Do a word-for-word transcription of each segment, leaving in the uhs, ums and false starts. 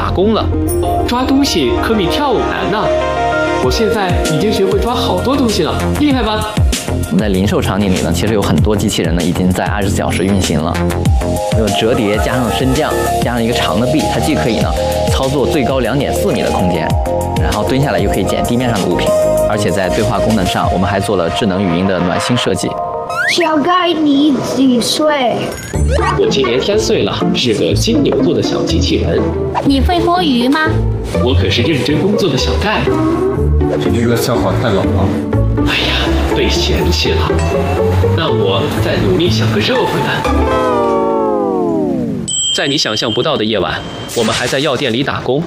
打工了。抓东西可比跳舞难呢。我现在已经学会抓好多东西了，厉害吧？ 我们在零售场景里呢，其实有很多机器人呢已经在二十四小时运行了。有折叠加上升降，加上一个长的臂，它既可以呢操作最高两点四米的空间，然后蹲下来又可以捡地面上的物品。而且在对话功能上，我们还做了智能语音的暖心设计。 小盖，你几岁？ 我今年三岁了，是个金牛座的小机器人。 你会摸鱼吗？ 我可是认真工作的小盖。 你这个笑话太老了。 哎呀，被嫌弃了。那我再努力想个热乎的。在你想象不到的夜晚，我们还在药店里打工。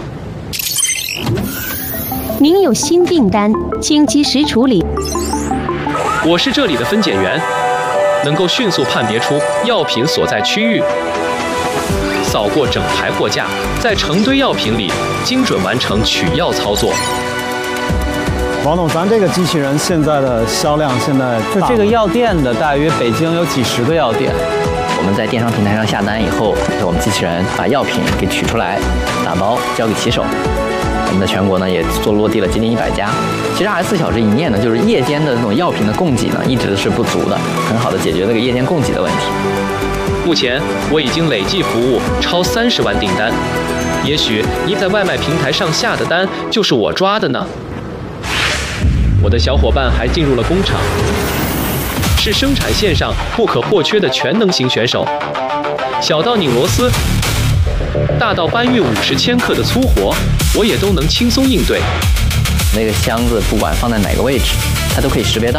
您有新订单，请及时处理。 我是这里的分拣员，能够迅速判别出药品所在区域，扫过整排货架，在成堆药品里精准完成取药操作。 王总，咱这个机器人现在的销量现在就这个药店的，大约北京有几十个药店。 我们在电商平台上下单以后，我们机器人把药品给取出来，打包交给骑手。我们在全国呢也做落地了接近一百家。其实二十四小时营业呢，就是夜间的这种药品的供给呢一直是不足的，很好的解决这个夜间供给的问题。 目前我已经累计服务超三十万订单，也许你在外卖平台上下的单就是我抓的呢。我的小伙伴还进入了工厂，是生产线上不可或缺的全能型选手，小到拧螺丝，大到搬运五十千克的粗活，我也都能轻松应对。 那个箱子不管放在哪个位置，它都可以识别到。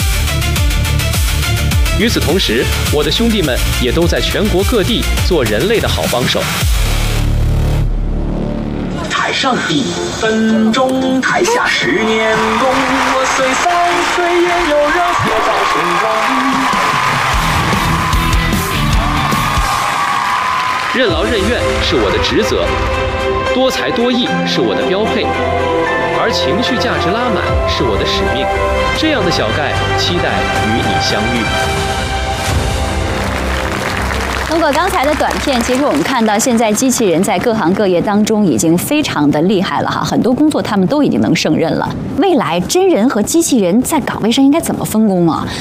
与此同时，我的兄弟们也都在全国各地做人类的好帮手。 台上一分钟，台下十年功。我虽三岁，也有人活到身高。 任劳任怨是我的职责，多才多艺是我的标配，而情绪价值拉满是我的使命。这样的小盖，期待与你相遇。 通过刚才的短片，其实我们看到现在机器人在各行各业当中已经非常的厉害了哈，很多工作他们都已经能胜任了。未来真人和机器人在岗位上应该怎么分工啊？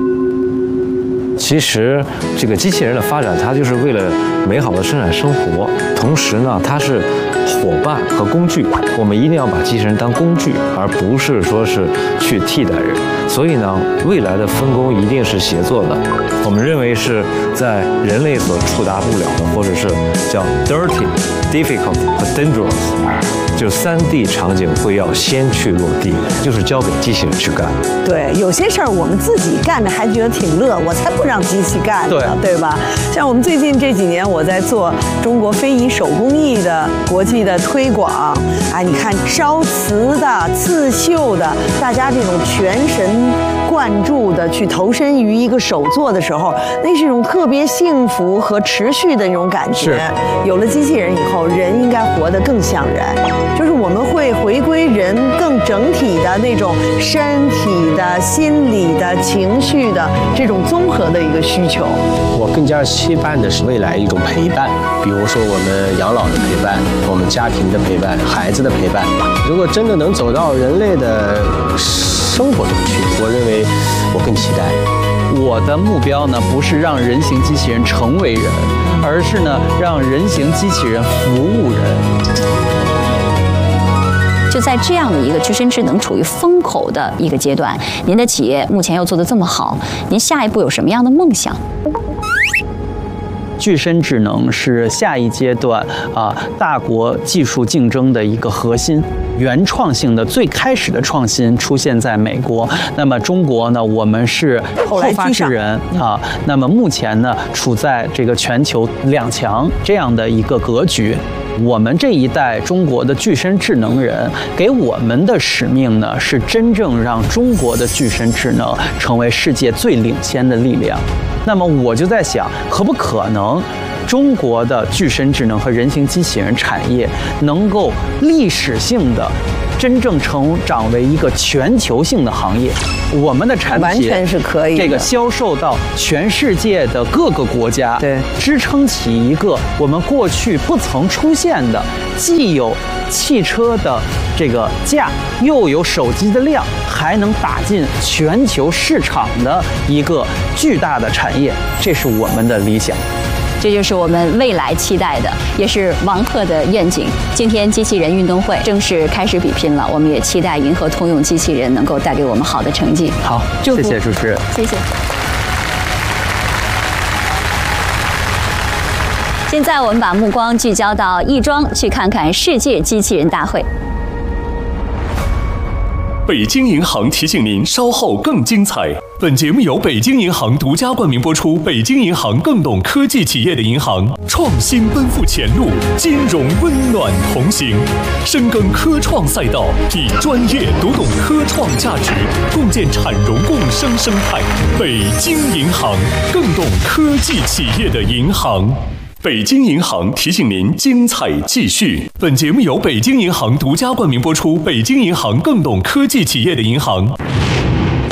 其实这个机器人的发展，它就是为了美好的生产生活，同时呢，它是伙伴和工具。我们一定要把机器人当工具，而不是说是去替代人。所以呢，未来的分工一定是协作的。我们认为是在人类所触达不了的，或者是叫 dirty、difficult 和 dangerous， 就三 D 场景会要先去落地，就是交给机器人去干。 对，有些事儿我们自己干着还觉得挺乐，我才不让机器干呢，对, 对吧？像我们最近这几年，我在做中国非遗手工艺的国际的推广，哎，你看烧瓷的、刺绣的，大家这种全神贯注的去投身于一个手作的时候，那是一种特别幸福和持续的那种感觉。有了机器人以后，人应该活得更像人，就是我们会回归人更整体的那种身体的、心理的、情绪的这种综合的一个需求。 我更加期盼的是未来一种陪伴，比如说我们养老的陪伴，我们家庭的陪伴，孩子的陪伴。如果真的能走到人类的生活中去，我认为我更期待。 我的目标呢，不是让人形机器人成为人，而是呢，让人形机器人服务人。 就在这样的一个具身智能处于风口的一个阶段，您的企业目前又做得这么好，您下一步有什么样的梦想？ 具身智能是下一阶段啊大国技术竞争的一个核心。原创性的最开始的创新出现在美国，那么中国呢，我们是后发制人啊。那么目前呢，处在这个全球两强这样的一个格局。我们这一代中国的具身智能人，给我们的使命呢，是真正让中国的具身智能成为世界最领先的力量。那么我就在想，可不可能中国的具身智能和人形机器人产业能够历史性的真正成长为一个全球性的行业，我们的产品完全是可以这个销售到全世界的各个国家， 对， 支撑起一个我们过去不曾出现的，既有汽车的这个价，又有手机的量，还能打进全球市场的一个巨大的产业，这是我们的理想。 这就是我们未来期待的，也是王鹤的愿景。今天机器人运动会正式开始比拼了，我们也期待银河通用机器人能够带给我们好的成绩。 好，谢谢主持人， 谢谢。现在我们把目光聚焦到亦庄，去看看世界机器人大会。 北京银行提醒您，稍后更精彩。本节目由北京银行独家冠名播出。北京银行，更懂科技企业的银行，创新奔赴前路，金融温暖同行。深耕科创赛道，以专业读懂科创价值，共建产融共生生态。北京银行，更懂科技企业的银行。北京银行提醒您，精彩继续。本节目由北京银行独家冠名播出。北京银行，更懂科技企业的银行。